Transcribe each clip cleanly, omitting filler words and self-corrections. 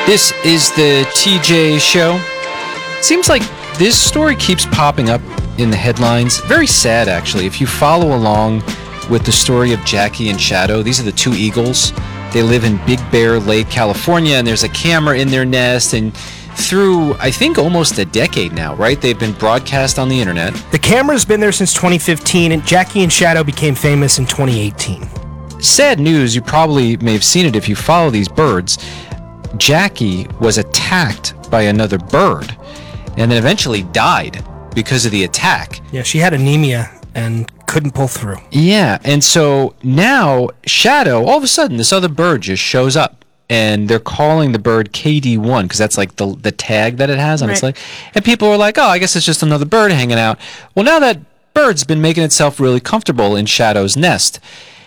This is the TJ Show. Seems like this story keeps popping up in the headlines. Very sad, actually. If you follow along with the story of Jackie and Shadow, these are the two eagles. They live in Big Bear Lake, California, and there's a camera in their nest. And through, I think, almost a decade now, right? They've been broadcast on the internet. The camera's been there since 2015, and Jackie and Shadow became famous in 2018. Sad news, you probably may have seen it if you follow these birds. Jackie was attacked by another bird and then eventually died because of the attack. Yeah, she had anemia and couldn't pull through. Yeah, and so now Shadow, all of a sudden, this other bird just shows up. And they're calling the bird KD1 because that's like the tag that it has on its leg. And people are like, oh, I guess it's just another bird hanging out. Well, now that bird's been making itself really comfortable in Shadow's nest.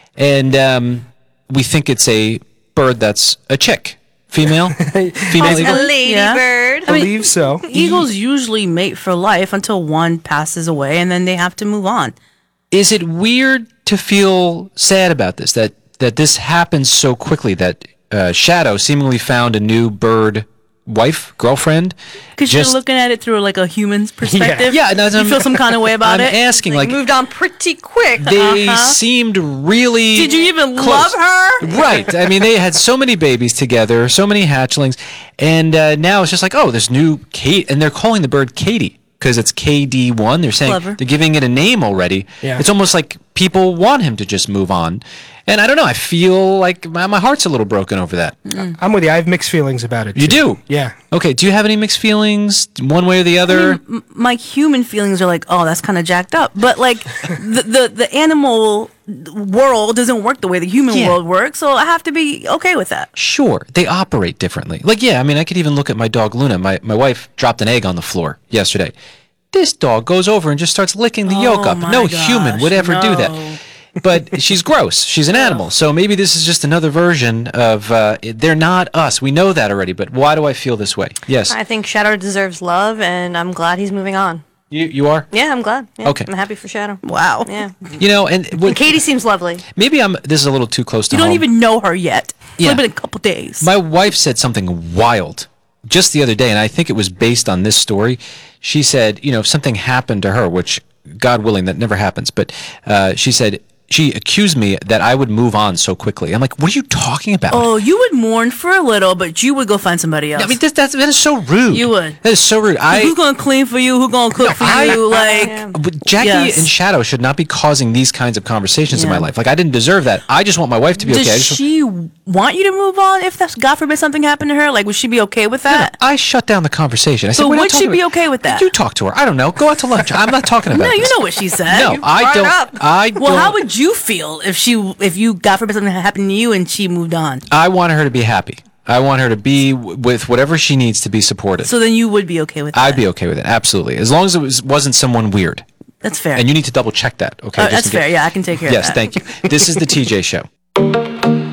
And we think it's a bird that's a chick. Female eagle? A ladybird. I believe so. Eagles usually mate for life until one passes away, and then they have to move on. Is it weird to feel sad about this, that this happens so quickly, that Shadow seemingly found a new bird wife, girlfriend? Because you're looking at it through like a human's perspective. Yeah, you feel some kind of way about it. I'm asking, like, moved on pretty quick. They seemed really. Did you even close. love her? Right. I mean, they had so many babies together, so many hatchlings, and now it's just like, oh, this new Kate, and they're calling the bird Katie because it's KD1. They're saying they're giving it a name already. Yeah. It's almost like people want him to just move on. And I don't know, I feel like my heart's a little broken over that. I'm with you. I have mixed feelings about it, too. You do? Yeah. Okay, do you have any mixed feelings, one way or the other? I mean, my human feelings are like, oh, that's kind of jacked up. But like, the animal world doesn't work the way the human world works, so I have to be okay with that. Sure, they operate differently. Like, yeah, I mean, I could even look at my dog Luna. My wife dropped an egg on the floor yesterday. This dog goes over and just starts licking the yolk up. No human would ever do that. But she's gross. She's an animal. So maybe this is just another version of, they're not us. We know that already, but why do I feel this way? Yes. I think Shadow deserves love, and I'm glad he's moving on. You are? Yeah, I'm glad. Yeah, okay. I'm happy for Shadow. Wow. Yeah. You know, and Katie seems lovely. Maybe this is a little too close to home. home. You don't even know her yet. It's only been a couple days. My wife said something wild just the other day, and I think it was based on this story. She said, you know, if something happened to her, which, God willing, that never happens, but she said, she accused me that I would move on so quickly. I'm like, what are you talking about? Oh, you would mourn for a little, but you would go find somebody else. I mean, that is so rude. You would. That is so rude. Who's going to clean for you? Who's going to cook for you? Jackie and Shadow should not be causing these kinds of conversations in my life. Like, I didn't deserve that. I just want my wife to be okay. Does she want you to move on if that's, God forbid, something happened to her? Like, would she be okay with that? No, I shut down the conversation. I said, would she be okay with that? You talk to her. I don't know. Go out to lunch. I'm not talking about No, this. you know what she said. No, I don't. Well, how would you feel if you, God forbid, something happened to you and she moved on? I want her to be happy. I want her to be with whatever she needs to be supported. So then you would be okay with that? I'd be okay with it, absolutely. As long as it wasn't someone weird. That's fair. And you need to double check that, okay? That's fair. Yeah, I can take care of that. Yes, thank you. This is the TJ Show.